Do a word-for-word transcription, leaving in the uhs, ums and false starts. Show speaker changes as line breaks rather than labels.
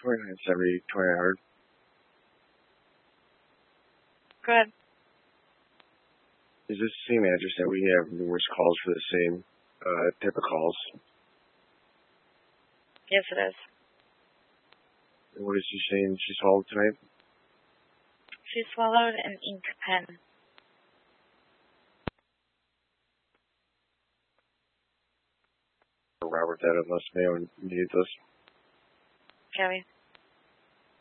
twenty-nine seventy, twenty-nine hundred.
Go ahead.
Is this the same address that we have numerous calls for the same uh, type of calls?
Yes, it is.
And what is she saying she swallowed tonight?
She swallowed an ink pen.
Robert, that unless Mayo needed this.
Joey.